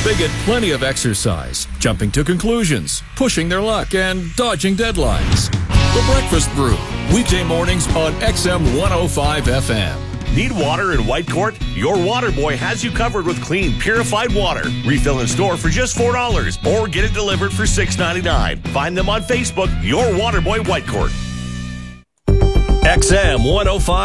They get plenty of exercise, jumping to conclusions, pushing their luck, and dodging deadlines. The Breakfast Brew, weekday mornings on XM 105 FM. Need water in Whitecourt? Your water boy has you covered with clean, purified water. Refill in store for just $4 or get it delivered for $6.99. Find them on Facebook, Your Water Boy Whitecourt. XM 105.